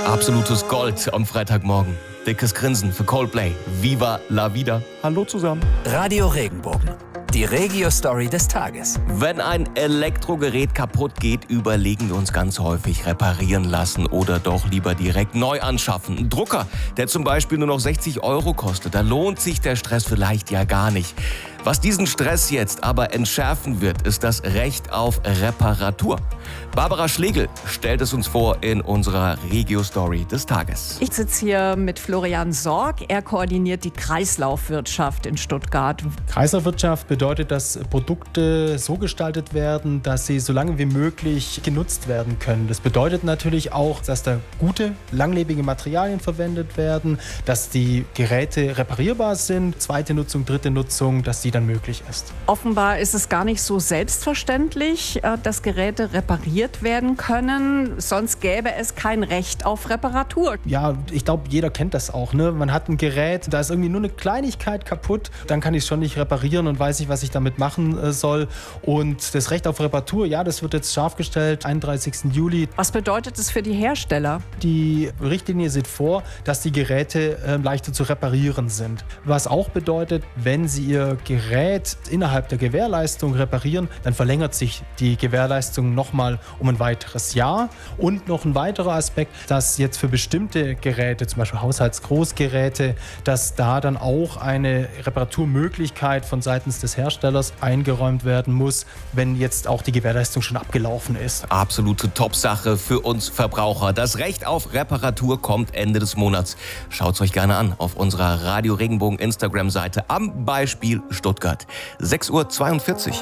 Absolutes Gold am Freitagmorgen. Dickes Grinsen für Coldplay. Viva la vida. Hallo zusammen. Radio Regenbogen. Die Regio-Story des Tages. Wenn ein Elektrogerät kaputt geht, überlegen wir uns ganz häufig reparieren lassen oder doch lieber direkt neu anschaffen. Ein Drucker, der zum Beispiel nur noch 60 € kostet, da lohnt sich der Stress vielleicht ja gar nicht. Was diesen Stress jetzt aber entschärfen wird, ist das Recht auf Reparatur. Barbara Schlegel stellt es uns vor in unserer Regio-Story des Tages. Ich sitze hier mit Florian Sorg. Er koordiniert die Kreislaufwirtschaft in Stuttgart. Kreislaufwirtschaft bedeutet, dass Produkte so gestaltet werden, dass sie so lange wie möglich genutzt werden können. Das bedeutet natürlich auch, dass da gute, langlebige Materialien verwendet werden, dass die Geräte reparierbar sind, zweite Nutzung, dritte Nutzung, dass die dann möglich ist. Offenbar ist es gar nicht so selbstverständlich, dass Geräte repariert werden können. Sonst gäbe es kein Recht auf Reparatur. Ja, ich glaube, jeder kennt das auch. Ne? Man hat ein Gerät, da ist irgendwie nur eine Kleinigkeit kaputt, dann kann ich es schon nicht reparieren und weiß nicht, was ich damit machen soll. Und das Recht auf Reparatur, ja, das wird jetzt scharf gestellt, 31. Juli. Was bedeutet es für die Hersteller? Die Richtlinie sieht vor, dass die Geräte leichter zu reparieren sind. Was auch bedeutet, wenn Sie Ihr Gerät innerhalb der Gewährleistung reparieren, dann verlängert sich die Gewährleistung nochmal um ein weiteres Jahr. Und noch ein weiterer Aspekt, dass jetzt für bestimmte Geräte, zum Beispiel Haushaltsgroßgeräte, dass da dann auch eine Reparaturmöglichkeit von seitens des Herstellers eingeräumt werden muss, wenn jetzt auch die Gewährleistung schon abgelaufen ist. Absolute Top-Sache für uns Verbraucher. Das Recht auf Reparatur kommt Ende des Monats. Schaut's euch gerne an auf unserer Radio Regenbogen Instagram-Seite am Beispiel Stuttgart. 6:42 Uhr.